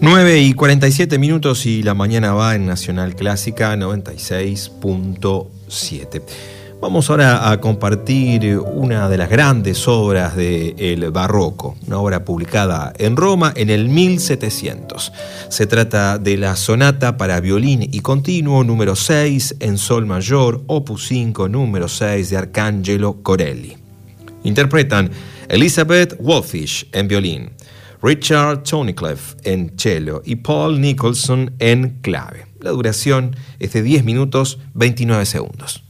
9:47 y la mañana va en Nacional Clásica 96.7. Vamos ahora a compartir una de las grandes obras del barroco, una obra publicada en Roma en el 1700. Se trata de la sonata para violín y continuo número 6 en sol mayor, opus 5, número 6 de Arcangelo Corelli. Interpretan Elizabeth Wolfish en violín, Richard Thornycliffe en cello y Paul Nicholson en clave. La duración es de 10 minutos 29 segundos.